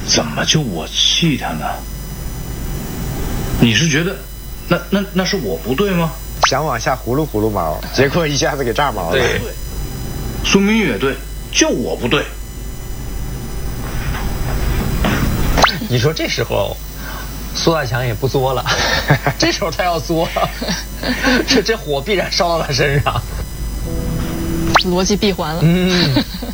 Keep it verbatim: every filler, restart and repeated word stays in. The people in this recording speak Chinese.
怎么就我气他呢？你是觉得，那那那是我不对吗？ 想往下葫芦葫芦毛，结果一下子给炸毛了。 对， 苏明玉也对，就我不对。 你说这时候，苏大强也不作了，这时候他要作，这这火必然烧到他身上， 逻辑闭环了。 嗯。